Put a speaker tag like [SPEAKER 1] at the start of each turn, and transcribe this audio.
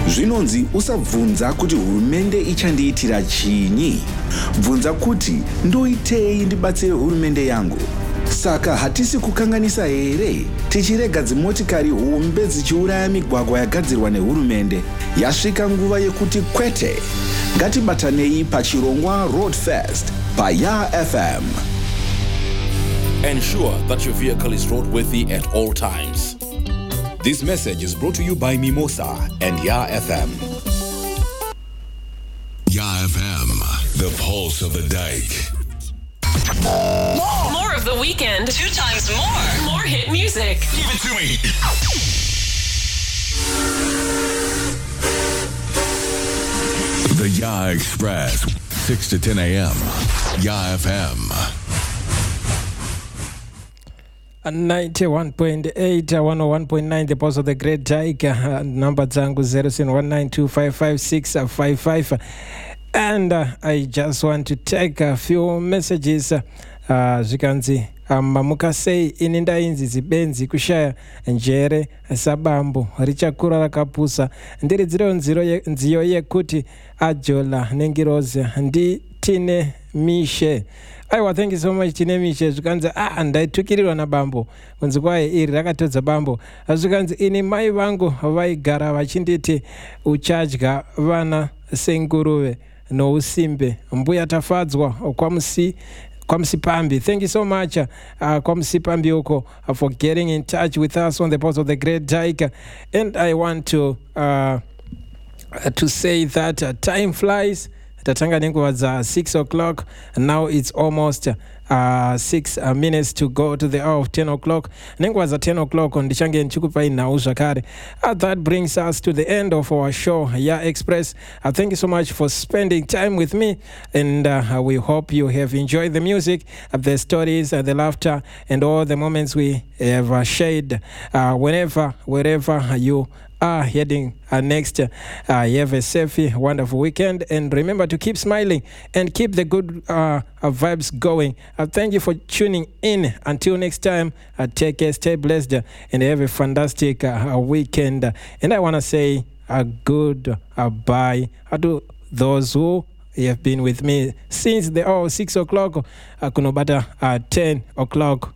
[SPEAKER 1] Zvinonzi usabvunza kuti hurumende ichandiitira chinyi. Bvunza kuti ndoitei ndibatsire hurumende yangu. Saka hatisi kukanganisa here tichirega dzimotikari hombe dzichiuraya migwagwa yagadzirwa nehurumende. Yasvika nguva yekuti kwete. Ngatibatanei pachirongwa Road Fest paYa FM.
[SPEAKER 2] Ensure that your vehicle is roadworthy at all times. This message is brought to you by Mimosa and Ya FM.
[SPEAKER 3] Ya FM, the pulse of the dike.
[SPEAKER 4] More of the weekend. 2 times more. More hit music.
[SPEAKER 3] Give it to me. The Ya Express, 6 to 10 a.m. Ya FM.
[SPEAKER 5] 91.8, 101.9, the pulse of the great Dike. Number zangu 0719255655. And I just want to take a few messages. Zvikanzi mamukasei ini ndainzi zibenzi kushaya njere sabambo richakura rakapusa ndiridziro nziyo yekuti ajola nengiroze nditine mishe. Aiwa, thank you so much tine mishe. Zvikanzi ndaitukirirwa nabambo kunzi kwaye iri rakatodza bambo. Zvikanzi ini mai vangu vaigara vachinditi uchadya vana senguruve nousimbe. Mbuya tafadzwa Kwamsipambi. Thank you so much, Kwamsipambi Oko, for getting in touch with us on the pulse of the great Dike. And I want to say that time flies. Tatanga nenguva za 6 o'clock. Now it's almost 6 minutes to go to the hour of 10 o'clock. Nenguva za 10 o'clock ndichange nchikupai nau zvakare. That brings us to the end of our show, Ya Express. Thank you so much for spending time with me, and we hope you have enjoyed the music, the stories, the laughter, and all the moments we have shared. Wherever you are heading next, you have a safe, wonderful weekend, and remember to keep smiling and keep the good vibes going. Thank you for tuning in. Until next time, take care, stay blessed, and have a fantastic weekend. And I want to say a good bye to those who have been with me since the 6 o'clock kunobata 10 o'clock